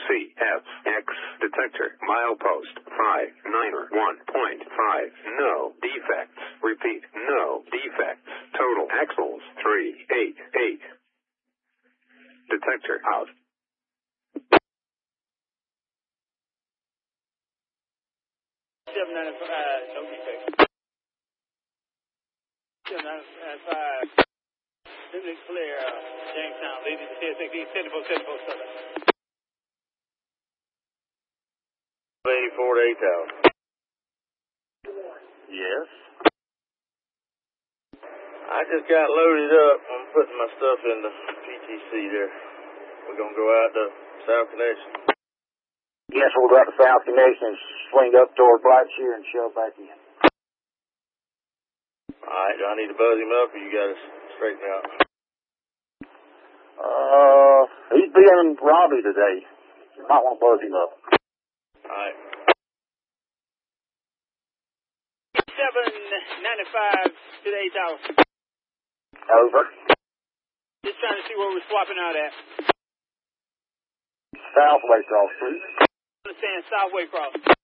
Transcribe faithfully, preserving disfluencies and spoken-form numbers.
C F X detector milepost five niner one point five. No defects. Repeat, no defects. Total axles three eight eight. Detector out. seven ninety-five, no defects. seven ninety-five, Liberty Clear, uh, Jamestown, leading to T S X E, seventy-four seventy-four, seven. eighty-four to eight thousand. Yes. I just got loaded up. I'm putting my stuff in the P T C there. We're going to go out to South Connection. Yes, we'll go out to South Connection and swing up toward Blackshear and shove back in. Alright, do I need to buzz him up or you got to straighten out? Uh, he's being Robbie today. You might want to buzz him up. Alright. seven ninety-five to the eight thousand. Over. Just trying to see where we're swapping out at. Southway Cross Street. Understand, Southway Cross.